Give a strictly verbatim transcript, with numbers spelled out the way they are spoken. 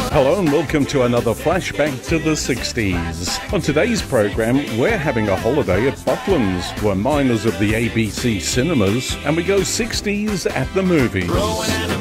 Hello and welcome to another flashback to the sixties. On today's program, we're having a holiday at Bucklands. We're miners of the A B C cinemas and we go sixties at the movies.